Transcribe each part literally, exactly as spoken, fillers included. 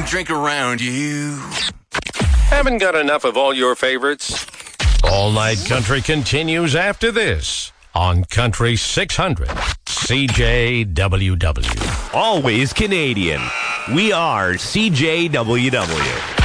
don't drink around you. Haven't got enough of all your favorites? All Night Country continues after this on Country six hundred C J W W. Always Canadian. We are C J W W.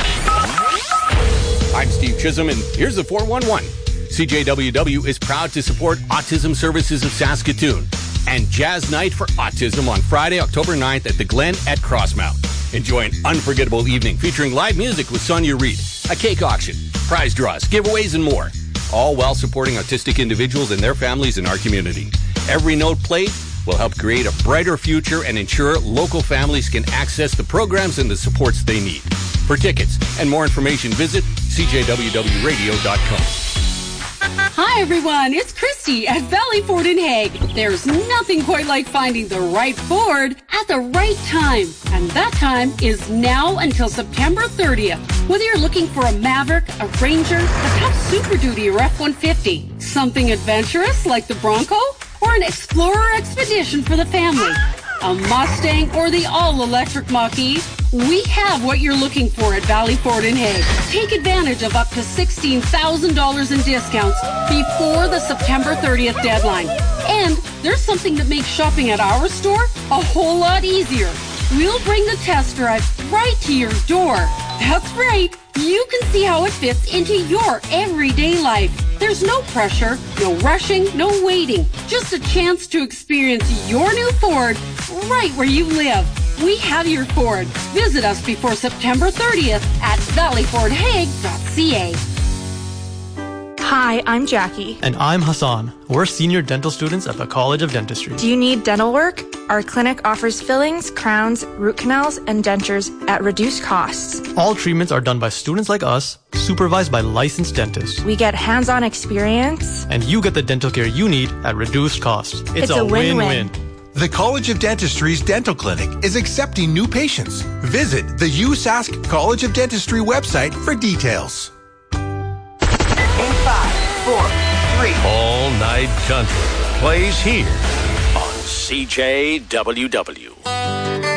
I'm Steve Chisholm, and here's the four one one. C J W W is proud to support Autism Services of Saskatoon and Jazz Night for Autism on Friday, October ninth at the Glen at Crossmount. Enjoy an unforgettable evening featuring live music with Sonia Reid, a cake auction, prize draws, giveaways, and more, all while supporting autistic individuals and their families in our community. Every note played will help create a brighter future and ensure local families can access the programs and the supports they need. For tickets and more information, visit c j w w radio dot com. Hi everyone, it's Christy at Valley Ford in Hague. There's nothing quite like finding the right Ford at the right time. And that time is now until September thirtieth. Whether you're looking for a Maverick, a Ranger, a tough Super Duty or F one fifty, something adventurous like the Bronco, or an Explorer Expedition for the family, a Mustang or the all-electric Mach-E, we have what you're looking for at Valley Ford in Hague. Take advantage of up to sixteen thousand dollars in discounts before the September thirtieth deadline. And there's something that makes shopping at our store a whole lot easier. We'll bring the test drive right to your door. That's right. You can see how it fits into your everyday life. There's no pressure, no rushing, no waiting. Just a chance to experience your new Ford right where you live. We have your Ford. Visit us before September thirtieth at valley ford hague dot c a. Hi, I'm Jackie. And I'm Hassan. We're senior dental students at the College of Dentistry. Do you need dental work? Our clinic offers fillings, crowns, root canals, and dentures at reduced costs. All treatments are done by students like us, supervised by licensed dentists. We get hands-on experience. And you get the dental care you need at reduced cost. It's, it's a, a win-win. win-win. The College of Dentistry's dental clinic is accepting new patients. Visit the U S A S C College of Dentistry website for details. In five, four, three. All Night Country plays here on C J W W.